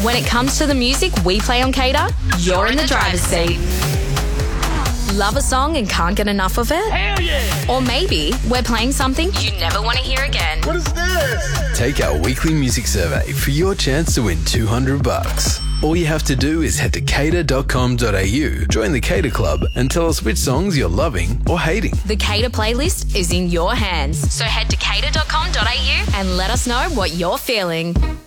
When it comes to the music we play on Cater, you're in the driver's seat. Love a song and can't get enough of it? Hell yeah! Or maybe we're playing something you never want to hear again. What is this? Take our weekly music survey for your chance to win $200. All you have to do is head to cater.com.au, join the Cater Club, and tell us which songs you're loving or hating. The Cater playlist is in your hands. So head to cater.com.au and let us know what you're feeling.